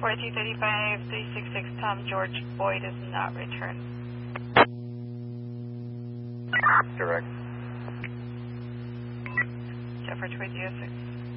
4235, 366 Tom George Boyd is not returned. Direct. Jet for 2806.